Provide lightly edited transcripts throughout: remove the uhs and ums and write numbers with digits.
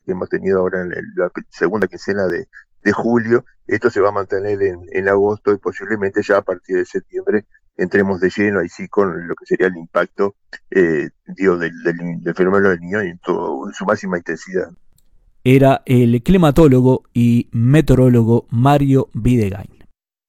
que hemos tenido ahora en la segunda quincena de julio. Esto se va a mantener en agosto y posiblemente ya a partir de septiembre entremos de lleno ahí sí con lo que sería el impacto del fenómeno del Niño en su máxima intensidad. Era el climatólogo y meteorólogo Mario Videgain.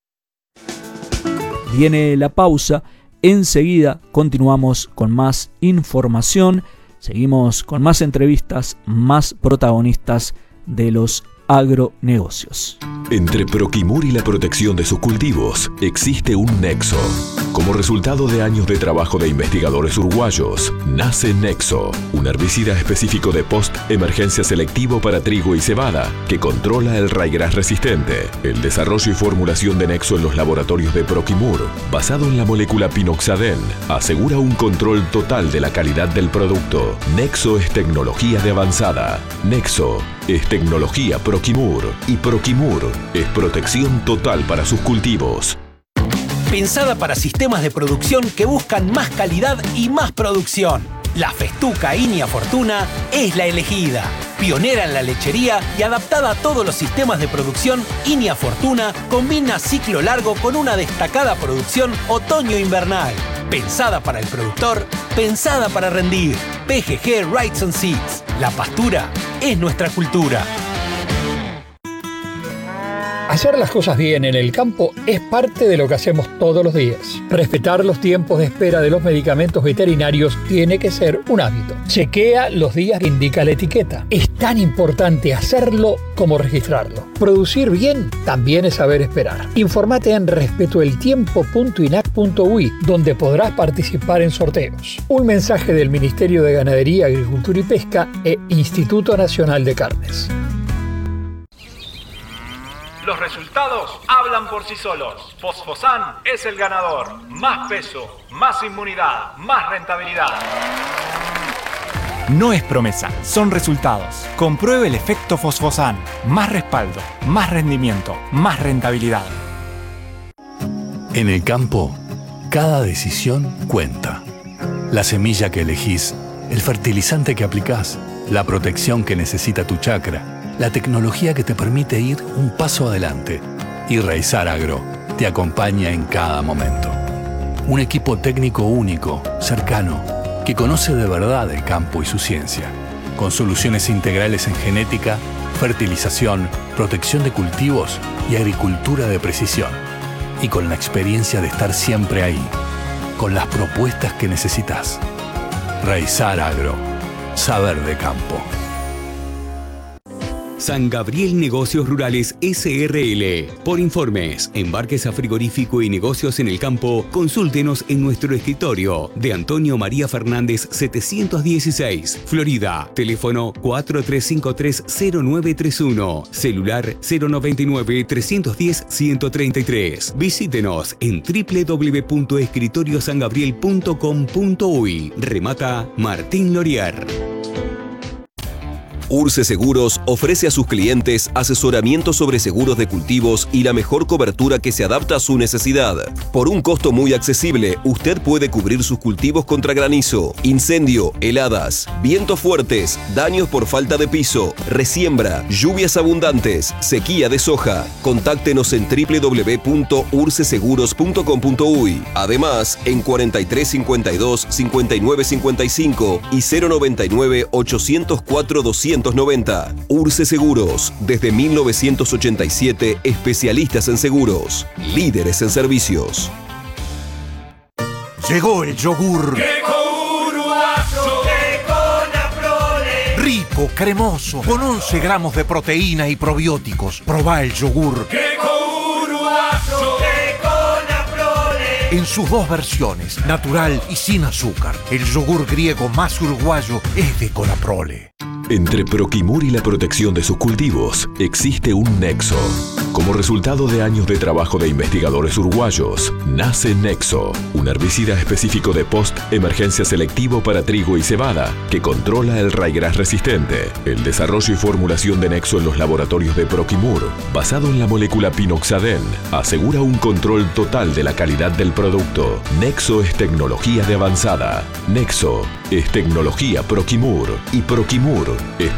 Viene la pausa, enseguida continuamos con más información, seguimos con más entrevistas, más protagonistas de los agronegocios. Entre Proquimur y la protección de sus cultivos existe un nexo. Como resultado de años de trabajo de investigadores uruguayos, nace Nexo, un herbicida específico de post-emergencia selectivo para trigo y cebada, que controla el ryegrass resistente. El desarrollo y formulación de Nexo en los laboratorios de Proquimur, basado en la molécula pinoxadén, asegura un control total de la calidad del producto. Nexo es tecnología de avanzada. Nexo es tecnología Proquimur. Y Proquimur es protección total para sus cultivos. Pensada para sistemas de producción que buscan más calidad y más producción. La Festuca Inia Fortuna es la elegida. Pionera en la lechería y adaptada a todos los sistemas de producción, Inia Fortuna combina ciclo largo con una destacada producción otoño-invernal. Pensada para el productor, pensada para rendir. PGG Rights and Seeds. La pastura es nuestra cultura. Hacer las cosas bien en el campo es parte de lo que hacemos todos los días. Respetar los tiempos de espera de los medicamentos veterinarios tiene que ser un hábito. Chequea los días que indica la etiqueta. Es tan importante hacerlo como registrarlo. Producir bien también es saber esperar. Infórmate en respetoeltiempo.inac.ui, donde podrás participar en sorteos. Un mensaje del Ministerio de Ganadería, Agricultura y Pesca e Instituto Nacional de Carnes. Los resultados hablan por sí solos. Fosfosan es el ganador. Más peso, más inmunidad, más rentabilidad. No es promesa, son resultados. Compruebe el efecto Fosfosan. Más respaldo, más rendimiento, más rentabilidad. En el campo, cada decisión cuenta. La semilla que elegís, el fertilizante que aplicás, la protección que necesita tu chacra, la tecnología que te permite ir un paso adelante. Y Raizar Agro te acompaña en cada momento. Un equipo técnico único, cercano, que conoce de verdad el campo y su ciencia, con soluciones integrales en genética, fertilización, protección de cultivos y agricultura de precisión. Y con la experiencia de estar siempre ahí, con las propuestas que necesitas. Raizar Agro, saber de campo. San Gabriel Negocios Rurales S.R.L. Por informes, embarques a frigorífico y negocios en el campo, consúltenos en nuestro escritorio de Antonio María Fernández 716, Florida. Teléfono 4353-0931. Celular 099-310-133. Visítenos en www.escritoriosangabriel.com.uy. Remata Martín Lorier. Urce Seguros ofrece a sus clientes asesoramiento sobre seguros de cultivos y la mejor cobertura que se adapta a su necesidad. Por un costo muy accesible, usted puede cubrir sus cultivos contra granizo, incendio, heladas, vientos fuertes, daños por falta de piso, resiembra, lluvias abundantes, sequía de soja. Contáctenos en www.urceseguros.com.uy. Además, en 4352 5955 y 099 804 290. Urce Seguros, desde 1987, especialistas en seguros, líderes en servicios. Llegó el yogur. Rico, cremoso, con 11 gramos de proteína y probióticos. Probá el yogur. En sus dos versiones, natural y sin azúcar. El yogur griego más uruguayo es de Conaprole. Entre Proquimur y la protección de sus cultivos existe un nexo. Como resultado de años de trabajo de investigadores uruguayos, nace Nexo, un herbicida específico de post-emergencia selectivo para trigo y cebada, que controla el ryegrass resistente. El desarrollo y formulación de Nexo en los laboratorios de Proquimur, basado en la molécula pinoxadén, asegura un control total de la calidad del producto. Nexo es tecnología de avanzada. Nexo es tecnología Proquimur. Y Proquimur es